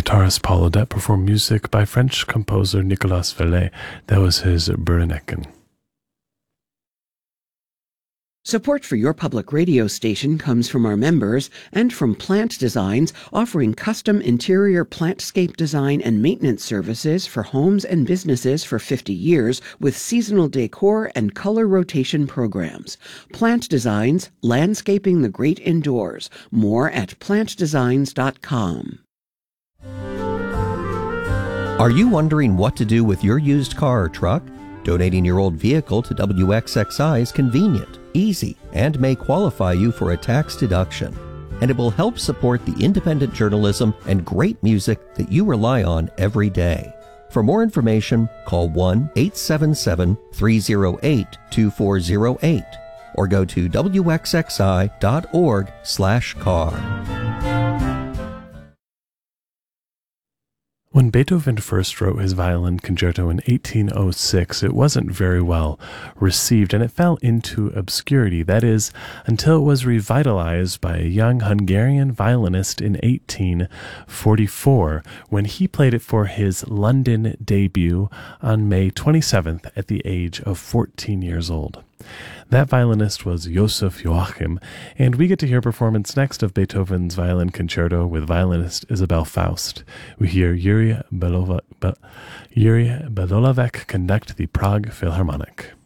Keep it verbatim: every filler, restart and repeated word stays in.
guitarist Paul Odette performed music by French composer Nicolas Vellet. That was his Brunecken. Support for your public radio station comes from our members and from Plant Designs, offering custom interior plantscape design and maintenance services for homes and businesses for fifty years with seasonal decor and color rotation programs. Plant Designs, landscaping the great indoors. More at plant designs dot com. Are you wondering what to do with your used car or truck? Donating your old vehicle to W X X I is convenient, easy, and may qualify you for a tax deduction. And it will help support the independent journalism and great music that you rely on every day. For more information, call one eight seven seven, three oh eight, two four oh eight or go to W X X I dot org slash car. When Beethoven first wrote his violin concerto in eighteen oh six, it wasn't very well received and it fell into obscurity. That is, until it was revitalized by a young Hungarian violinist in eighteen forty-four, when he played it for his London debut on May twenty-seventh at the age of fourteen years old. That violinist was Joseph Joachim, and we get to hear a performance next of Beethoven's violin concerto with violinist Isabel Faust. We hear Yuri Belovek, Be- Yuri Belovek conduct the Prague Philharmonic.